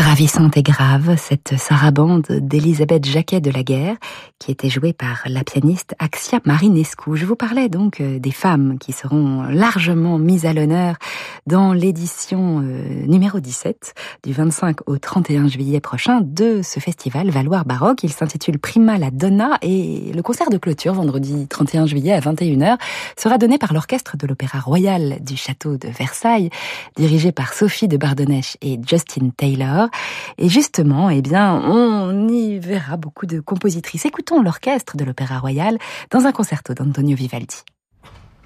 Ravissante et grave, cette sarabande d'Elisabeth Jacquet de la Guerre, qui était jouée par la pianiste Axia Marinescu. Je vous parlais donc des femmes qui seront largement mises à l'honneur dans l'édition numéro 17 du 25 au 31 juillet prochain de ce festival Valoir Baroque. Il s'intitule Prima la Donna et le concert de clôture, vendredi 31 juillet à 21h, sera donné par l'orchestre de l'Opéra Royal du Château de Versailles, dirigé par Sophie de Bardonnèche et Justin Taylor. Et justement, on y verra beaucoup de compositrices. Écoutons l'orchestre de l'Opéra Royal dans un concerto d'Antonio Vivaldi.